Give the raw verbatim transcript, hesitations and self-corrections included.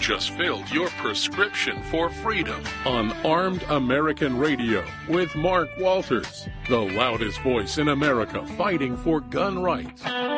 just filled your prescription for freedom on Armed American Radio with Mark Walters, the loudest voice in America fighting for gun rights.